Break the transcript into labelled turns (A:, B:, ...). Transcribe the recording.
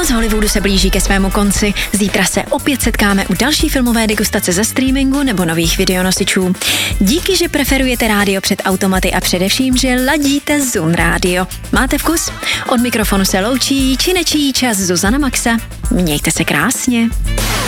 A: Noc Hollywoodu se blíží ke svému konci. Zítra se opět setkáme u další filmové degustace ze streamingu nebo nových videonosičů. Díky, že preferujete rádio před automaty a především, že ladíte Zoom rádio. Máte vkus? Od mikrofonu se loučí činečí čas Zuzana Maxa. Mějte se krásně.